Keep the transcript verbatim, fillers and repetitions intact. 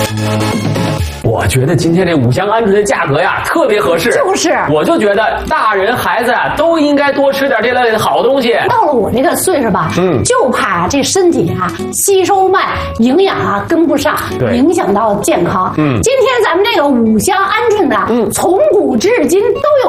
我觉得今天这五香鹌鹑的价格呀特别合适， 就是， 我就觉得大人孩子啊都应该多吃点这类的好东西。 到了我这个岁数吧，嗯，就怕这身体啊吸收慢，营养啊跟不上，影响到健康。嗯，今天咱们这个五香鹌鹑呢，嗯，从古至今都